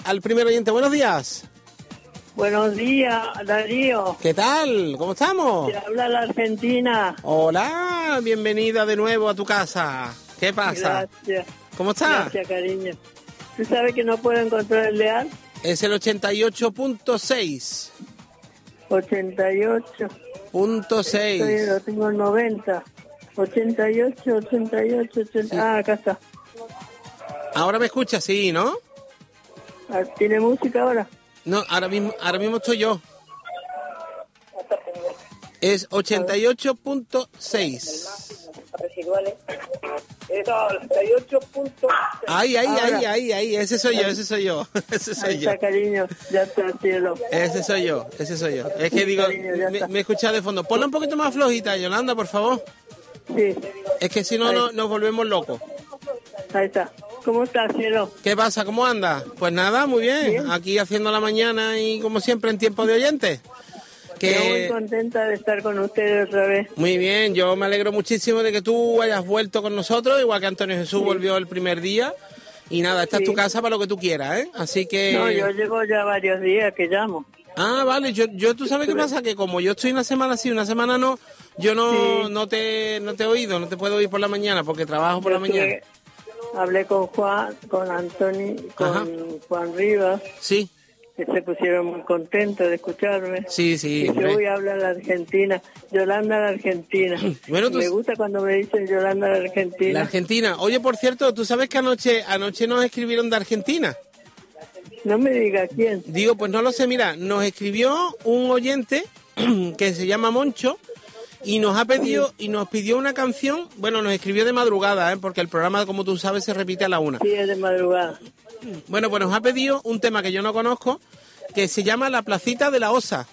al primer oyente. Buenos días. Buenos días, Darío. ¿Qué tal? ¿Cómo estamos? Te habla la Argentina. Hola, bienvenida de nuevo a tu casa. ¿Qué pasa? Gracias. ¿Cómo estás? Gracias, cariño. ¿Tú sabes que no puedo encontrar el leal? Es el 88.6. 88. .6. Lo tengo en 90. 88, 88. Sí. Ah, acá está. Ahora me escuchas, sí, ¿no? ¿Tiene música ahora? No, ahora mismo estoy yo. Es 88.6. Residuales. Es 88. Ahí, ese soy yo. Ese soy yo. Está, cariño, ya está el cielo. Ese soy yo. Es que digo, Cariño, me escuchas de fondo. Ponla un poquito más flojita, Yolanda, por favor. Sí. Es que si no, nos volvemos locos. Ahí está. ¿Cómo está, cielo? ¿Qué pasa? ¿Cómo anda? Pues nada, muy bien. Aquí haciendo la mañana y como siempre en tiempo de oyentes. Estoy muy contenta de estar con ustedes otra vez. Muy bien, yo me alegro muchísimo de que tú hayas vuelto con nosotros, igual que Antonio Jesús volvió el primer día. Y nada, esta es tu casa para lo que tú quieras, ¿eh? Así que... No, yo llevo ya varios días que llamo. Ah, vale, yo tú sabes qué pasa, que como yo estoy una semana sí, una semana no, yo no te he oído, no te puedo oír por la mañana porque trabajo por la mañana. Hablé con Juan, con Antonio, con Juan Rivas. Sí. Que se pusieron muy contentos de escucharme. Sí. Y yo voy a hablar la Argentina, Yolanda la Argentina. Bueno, me gusta cuando me dicen Yolanda la Argentina. La Argentina. Oye, por cierto, ¿tú sabes que anoche nos escribieron de Argentina? No me diga quién. Digo, pues no lo sé, mira, nos escribió un oyente que se llama Moncho y nos pidió una canción. Bueno, nos escribió de madrugada, porque el programa, como tú sabes, se repite a la 1. Sí, es de madrugada. Bueno, pues nos ha pedido un tema que yo no conozco, que se llama La Placita de la Osa.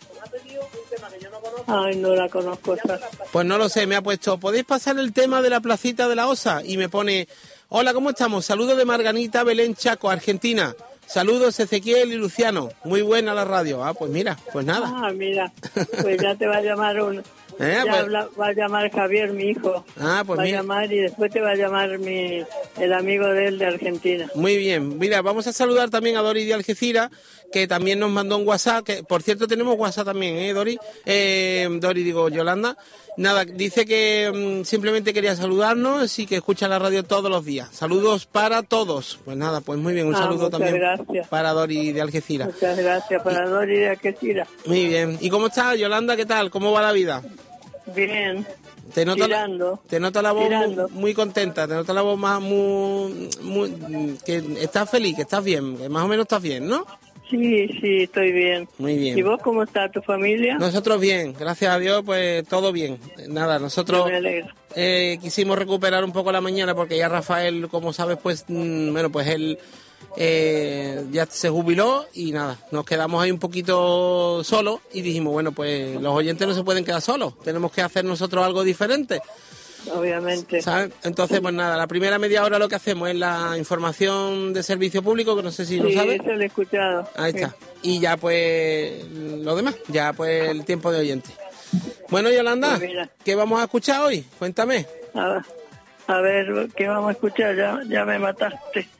Ay, no la conozco esa. Pues no lo sé, me ha puesto, ¿podéis pasar el tema de La Placita de la Osa? Y me pone, hola, ¿cómo estamos? Saludos de Margarita, Belén, Chaco, Argentina. Saludos Ezequiel y Luciano. Muy buena la radio. Ah, pues mira, pues nada. Ah, mira, pues ya te va a llamar va a llamar Javier, mi hijo. Ah, pues va mira. a llamar y después te va a llamar el amigo de él de Argentina. Muy bien. Mira, vamos a saludar también a Dori de Algeciras, que también nos mandó un WhatsApp, que por cierto tenemos WhatsApp también, Dori? Yolanda. Nada, dice que simplemente quería saludarnos y que escucha la radio todos los días. Saludos para todos. Pues nada, pues muy bien, un saludo también gracias. Para Dori de Algeciras. Muchas gracias para Dori de Algeciras. Muy bien. ¿Y cómo estás, Yolanda? ¿Qué tal? ¿Cómo va la vida? Bien. Te noto la voz muy contenta, te noto la voz muy, que estás feliz, que estás bien, que más o menos estás bien, ¿no? Sí, estoy bien. Muy bien. ¿Y vos cómo está tu familia? Nosotros bien, gracias a Dios, pues todo bien. Nada, nosotros quisimos recuperar un poco la mañana porque ya Rafael, como sabes, pues, él ya se jubiló y nada, nos quedamos ahí un poquito solos y dijimos, bueno, pues los oyentes no se pueden quedar solos, tenemos que hacer nosotros algo diferente. Obviamente. ¿Sabes? Entonces, pues nada, la primera media hora lo que hacemos es la información de servicio público, que no sé si lo sabes. Sí, eso lo he escuchado. Ahí está. Y ya pues lo demás, ya pues el tiempo de oyente. Bueno, Yolanda, pues ¿qué vamos a escuchar hoy? Cuéntame. A ver, ¿qué vamos a escuchar? Ya me mataste.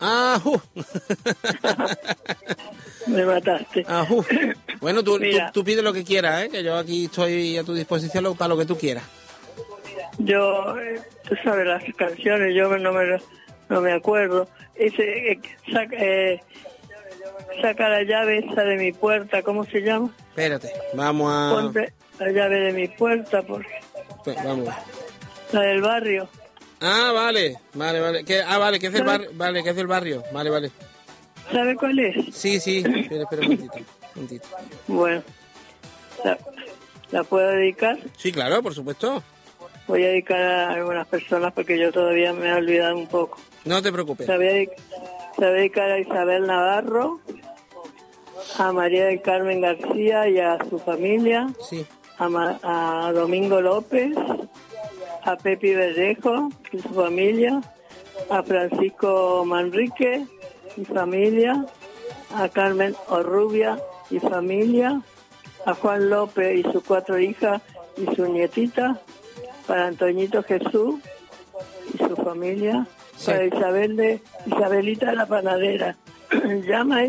Me mataste. Bueno, tú pides lo que quieras, que yo aquí estoy a tu disposición para lo que tú quieras. Yo, tú sabes las canciones, yo no me acuerdo. Saca la llave esa de mi puerta, ¿cómo se llama? Espérate, vamos a... Ponte la llave de mi puerta, porque... Pues, vamos. La del barrio. Ah, vale. Que es del barrio. Vale, que es del barrio. Vale. ¿Sabe cuál es? Sí. Espera un momentito. Bueno. ¿La puedo dedicar? Sí, claro, por supuesto. Voy a dedicar a algunas personas porque yo todavía me he olvidado un poco. No te preocupes. Se voy a dedicar a Isabel Navarro, a María del Carmen García y a su familia, sí. a Domingo López, a Pepi Verdejo y su familia, a Francisco Manrique y familia, a Carmen Orrubia y familia, a Juan López y sus 4 hijas y su nietita, para Antoñito Jesús y su familia, sí. Para Isabelita de la panadera. Llama